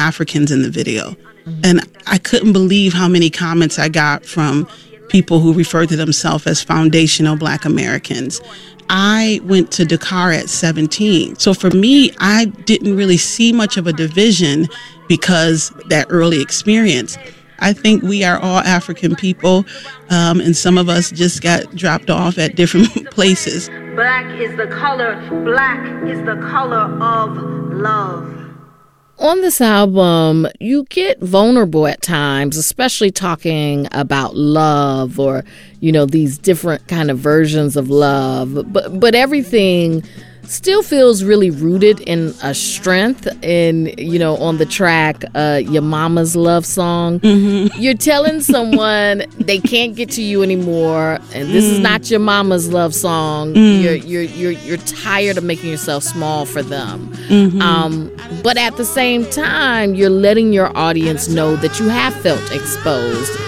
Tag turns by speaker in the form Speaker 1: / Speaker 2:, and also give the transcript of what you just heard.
Speaker 1: Africans in the video. And I couldn't believe how many comments I got from people who refer to themselves as foundational Black Americans. I went to Dakar at 17. So for me, I didn't really see much of a division because that early experience. I think we are all African people, and some of us just got dropped off at different places.
Speaker 2: Black is the color of love.
Speaker 3: On this album, you get vulnerable at times, especially talking about love or, these different kind of versions of love. But everything still feels really rooted in a strength. And, on the track, Your Mama's Love Song, you're telling someone they can't get to you anymore, and this is not your mama's love song. You're tired of making yourself small for them. But at the same time, you're letting your audience know that you have felt exposed.